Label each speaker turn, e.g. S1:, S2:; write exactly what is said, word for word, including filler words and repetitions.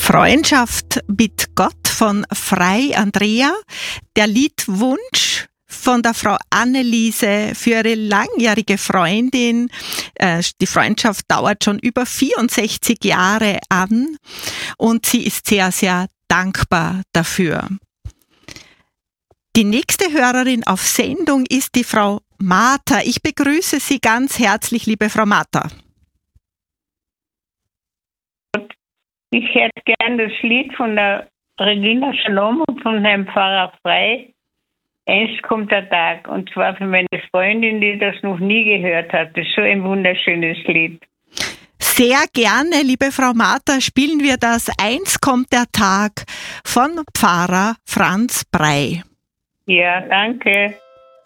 S1: Freundschaft mit Gott von Frei Andrea, der Liedwunsch von der Frau Anneliese für ihre langjährige Freundin. Die Freundschaft dauert schon über vierundsechzig Jahre an und sie ist sehr, sehr dankbar dafür. Die nächste Hörerin auf Sendung ist die Frau Martha. Ich begrüße Sie ganz herzlich, liebe Frau Martha.
S2: Ich hätte gern das Lied von der Regina Shalom und von Herrn Pfarrer Frei. Einst kommt der Tag. Und zwar für meine Freundin, die das noch nie gehört hat. Das ist so ein wunderschönes Lied.
S1: Sehr gerne, liebe Frau Martha, spielen wir das Einst kommt der Tag von Pfarrer Franz Brey.
S2: Ja, danke.